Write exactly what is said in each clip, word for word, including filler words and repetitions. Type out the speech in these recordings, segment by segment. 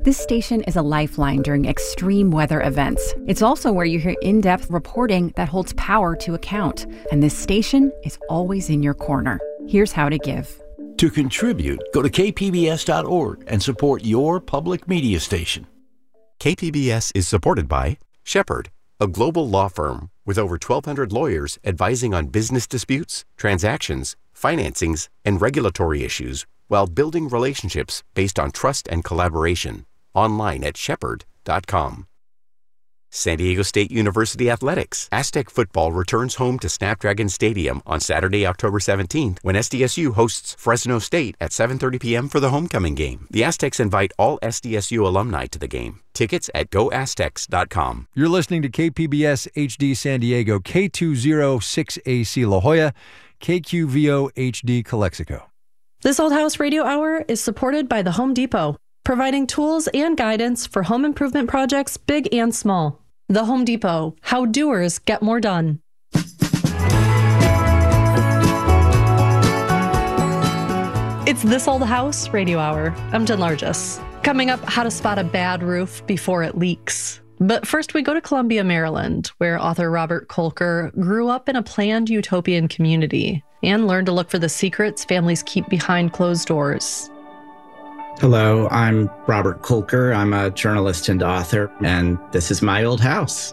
This station is a lifeline during extreme weather events. It's also where you hear in-depth reporting that holds power to account. And this station is always in your corner. Here's how to give. To contribute, go to k p b s dot org and support your public media station. K P B S is supported by Shepherd, a global law firm with over twelve hundred lawyers advising on business disputes, transactions, financings, and regulatory issues while building relationships based on trust and collaboration. Online at shepherd dot com. San Diego State University Athletics. Aztec football returns home to Snapdragon Stadium on Saturday, October seventeenth, when S D S U hosts Fresno State at seven thirty p.m. for the homecoming game. The Aztecs invite all S D S U alumni to the game. Tickets at go aztecs dot com. You're listening to K P B S H D San Diego, K two oh six A C La Jolla, K Q V O H D Calexico. This Old House Radio Hour is supported by the Home Depot, providing tools and guidance for home improvement projects big and small. The Home Depot, how doers get more done. It's This Old House Radio Hour. I'm Jen Largess. Coming up, how to spot a bad roof before it leaks. But first, we go to Columbia, Maryland, where author Robert Kolker grew up in a planned utopian community and learned to look for the secrets families keep behind closed doors. Hello, I'm Robert Kolker. I'm a journalist and author, and this is my old house.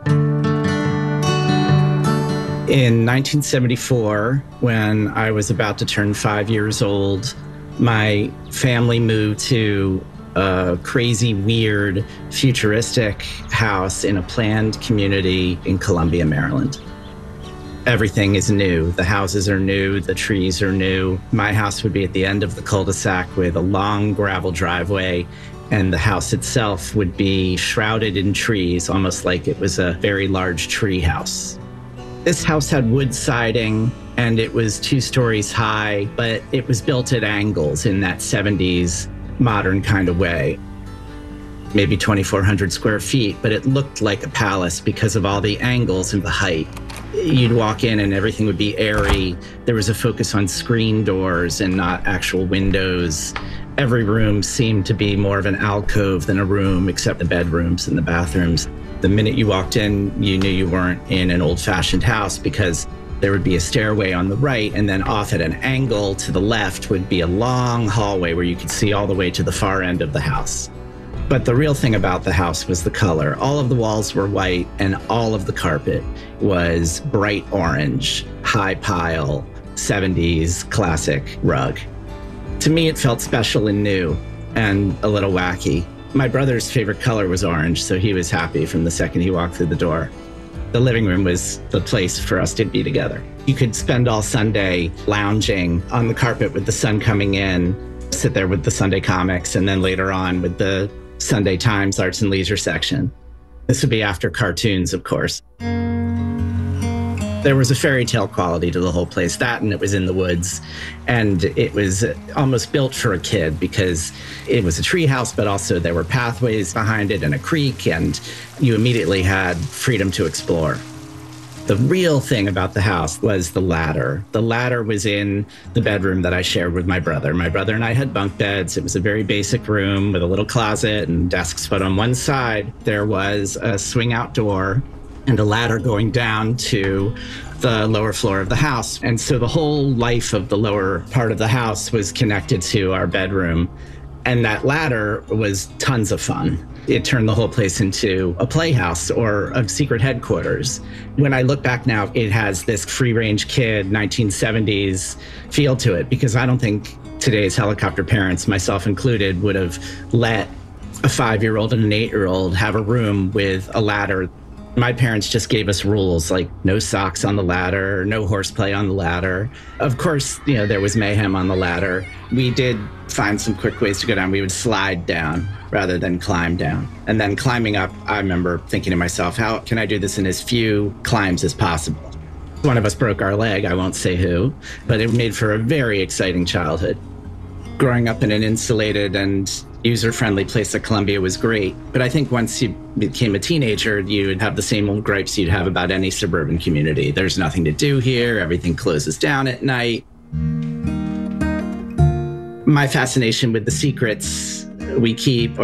In nineteen seventy-four, when I was about to turn five years old, my family moved to a crazy, weird, futuristic house in a planned community in Columbia, Maryland. Everything is new. The houses are new. The trees are new. My house would be at the end of the cul-de-sac with a long gravel driveway, and the house itself would be shrouded in trees, almost like it was a very large tree house. This house had wood siding, and it was two stories high, but it was built at angles in that seventies modern kind of way. Maybe twenty-four hundred square feet, but it looked like a palace because of all the angles and the height. You'd walk in and everything would be airy. There was a focus on screen doors and not actual windows. Every room seemed to be more of an alcove than a room, except the bedrooms and the bathrooms. The minute you walked in, you knew you weren't in an old-fashioned house because there would be a stairway on the right, and then off at an angle to the left would be a long hallway where you could see all the way to the far end of the house. But the real thing about the house was the color. All of the walls were white, and all of the carpet was bright orange, high pile, seventies classic rug. To me, it felt special and new and a little wacky. My brother's favorite color was orange, so he was happy from the second he walked through the door. The living room was the place for us to be together. You could spend all Sunday lounging on the carpet with the sun coming in, sit there with the Sunday comics, and then later on with the Sunday Times Arts and Leisure section. This would be after cartoons, of course. There was a fairy tale quality to the whole place, that and it was in the woods. And it was almost built for a kid because it was a tree house, but also there were pathways behind it and a creek, and you immediately had freedom to explore. The real thing about the house was the ladder. The ladder was in the bedroom that I shared with my brother. My brother and I had bunk beds. It was a very basic room with a little closet and desks, but on one side, there was a swing out door and a ladder going down to the lower floor of the house. And so the whole life of the lower part of the house was connected to our bedroom. And that ladder was tons of fun. It turned the whole place into a playhouse or a secret headquarters. When I look back now, it has this free-range kid, nineteen seventies feel to it, because I don't think today's helicopter parents, myself included, would have let a five-year-old and an eight-year-old have a room with a ladder. My parents just gave us rules, like no socks on the ladder, no horseplay on the ladder. Of course, you know, there was mayhem on the ladder. We did find some quick ways to go down. We would slide down rather than climb down. And then climbing up, I remember thinking to myself, how can I do this in as few climbs as possible? One of us broke our leg, I won't say who, but it made for a very exciting childhood. Growing up in an insulated and user-friendly place at Columbia was great, but I think once you became a teenager, you would have the same old gripes you'd have about any suburban community. There's nothing to do here, everything closes down at night. My fascination with the secrets we keep